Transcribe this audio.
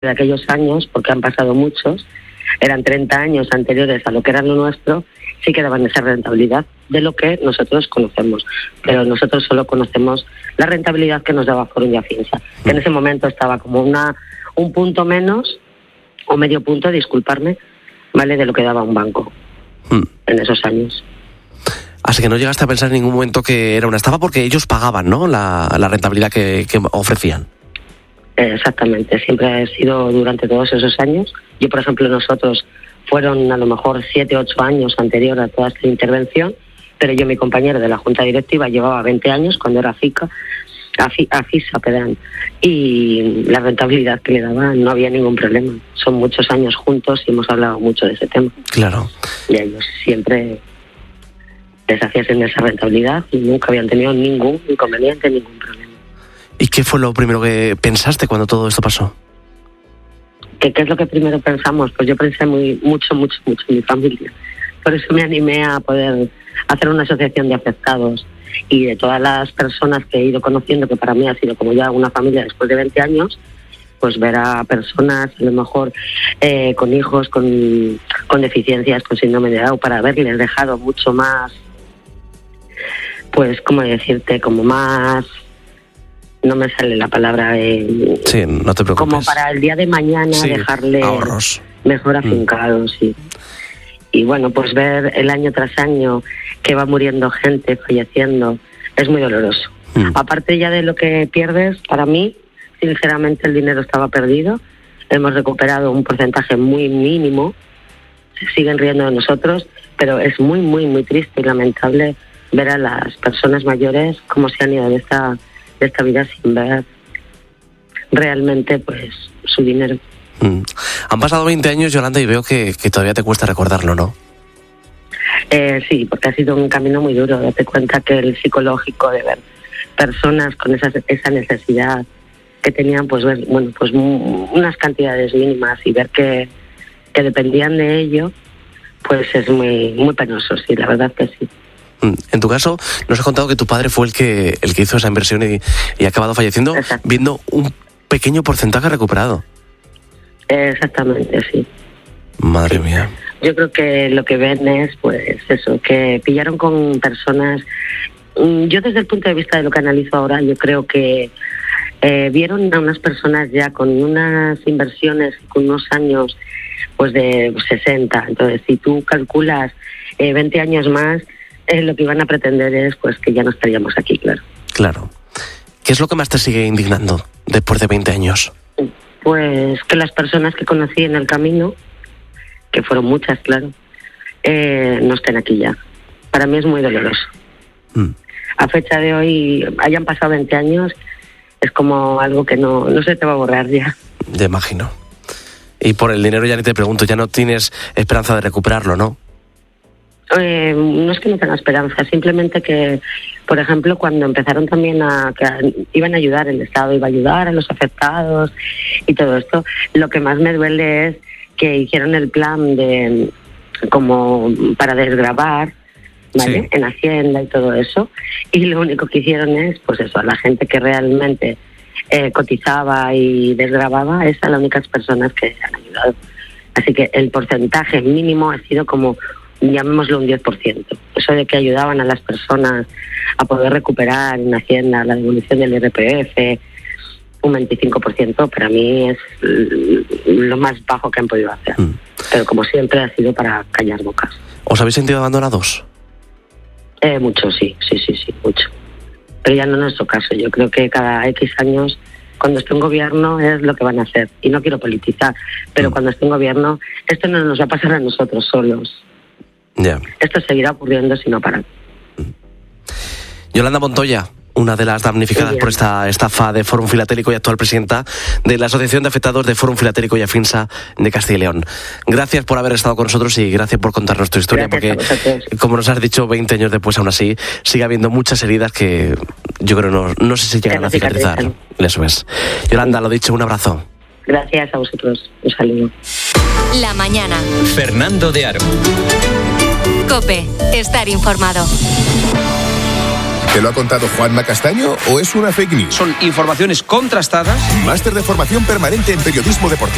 de aquellos años, porque han pasado muchos, eran 30 años anteriores a lo que era lo nuestro, sí que daban esa rentabilidad de lo que nosotros conocemos. Pero nosotros solo conocemos la rentabilidad que nos daba Forum y Afinsa, que en ese momento estaba como un punto menos, o medio punto, disculparme, ¿vale?, de lo que daba un banco en esos años. Así que no llegaste a pensar en ningún momento que era una estafa, porque ellos pagaban, ¿no?, la rentabilidad que ofrecían. Exactamente, siempre ha sido durante todos esos años. Yo, por ejemplo, nosotros fueron a lo mejor 7 o 8 años anterior a toda esta intervención, pero yo, mi compañero de la Junta Directiva, llevaba 20 años cuando era AFISA, perdón, y la rentabilidad que le daban no había ningún problema. Son muchos años juntos y hemos hablado mucho de ese tema. Claro. Y ellos siempre les hacían esa rentabilidad y nunca habían tenido ningún inconveniente, ningún problema. ¿Y qué fue lo primero que pensaste cuando todo esto pasó? ¿Qué es lo que primero pensamos? Pues yo pensé mucho en mi familia. Por eso me animé a poder hacer una asociación de afectados y de todas las personas que he ido conociendo, que para mí ha sido como ya una familia después de 20 años, pues ver a personas a lo mejor con hijos, con deficiencias, con síndrome de Down, para haberles dejado mucho más, pues, ¿cómo decirte? Como más... No me sale la palabra. Sí, no te preocupes. Como para el día de mañana, sí, dejarle ahorros mejor afincados, sí. Y bueno, pues ver el año tras año que va muriendo gente, falleciendo, es muy doloroso. Aparte ya de lo que pierdes, para mí, sinceramente, el dinero estaba perdido. Hemos recuperado un porcentaje muy mínimo. Se siguen riendo de nosotros, pero es muy triste y lamentable ver a las personas mayores cómo se han ido de esta vida sin ver realmente, pues, su dinero. Han pasado 20 años, Yolanda, y veo que todavía te cuesta recordarlo, ¿no? Sí, porque ha sido un camino muy duro. Date cuenta que el psicológico de ver personas con esa necesidad que tenían, pues, ver, bueno, pues unas cantidades mínimas y ver que dependían de ello, pues es muy penoso, sí, la verdad que sí. En tu caso, nos has contado que tu padre fue el que hizo esa inversión y ha acabado falleciendo. Exacto. Viendo un pequeño porcentaje recuperado. Exactamente, sí. Madre mía. Yo creo que lo que ven es, pues, eso, que pillaron con personas... Yo, desde el punto de vista de lo que analizo ahora, yo creo que vieron a unas personas ya con unas inversiones, con unos años, pues, de 60. Entonces, si tú calculas 20 años más... lo que iban a pretender es, pues, que ya no estaríamos aquí, claro. Claro. ¿Qué es lo que más te sigue indignando después de 20 años? Pues que las personas que conocí en el camino, que fueron muchas, claro, no estén aquí ya. Para mí es muy doloroso. A fecha de hoy, hayan pasado 20 años, es como algo que no se te va a borrar ya. Te imagino. Y por el dinero ya ni te pregunto, ya no tienes esperanza de recuperarlo, ¿no? No es que no tenga esperanza, simplemente que, por ejemplo, cuando empezaron también que iban a ayudar, el Estado iba a ayudar a los afectados y todo esto, lo que más me duele es que hicieron el plan de como para desgravar, ¿vale? Sí. En Hacienda y todo eso, y lo único que hicieron es, pues eso, a la gente que realmente cotizaba y desgravaba, es a las únicas personas que han ayudado. Así que el porcentaje mínimo ha sido como, llamémoslo, un 10%. Eso de que ayudaban a las personas a poder recuperar en Hacienda la devolución del IRPF, un 25%, para mí es lo más bajo que han podido hacer. Pero como siempre ha sido para callar bocas. ¿Os habéis sentido abandonados? Mucho, sí, mucho. Pero ya no en nuestro caso. Yo creo que cada X años, cuando esté en gobierno, es lo que van a hacer. Y no quiero politizar, pero cuando esté en gobierno, esto no nos va a pasar a nosotros solos. Yeah. Esto seguirá ocurriendo si no paran. Yolanda Montoya, una de las damnificadas por esta estafa de Fórum Filatélico y actual presidenta de la Asociación de Afectados de Fórum Filatélico y Afinsa de Castilla y León. Gracias por haber estado con nosotros y gracias por contarnos tu historia, porque, como nos has dicho, 20 años después, aún así, sigue habiendo muchas heridas que yo creo no sé si llegan a cicatrizar. Eso es. Yolanda, lo dicho, un abrazo. Gracias a vosotros. Un saludo. La mañana. Fernando de Aro. COPE. Estar informado. ¿Te lo ha contado Juanma Castaño o es una fake news? Son informaciones contrastadas. Máster de formación permanente en periodismo deportivo.